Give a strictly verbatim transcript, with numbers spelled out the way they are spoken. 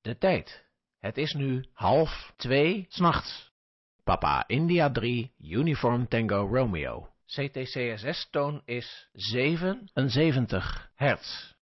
de tijd. Het is nu half twee 's nachts. Papa India drie, Uniform Tango Romeo. C T C S S-toon is zevenenzeventig hertz.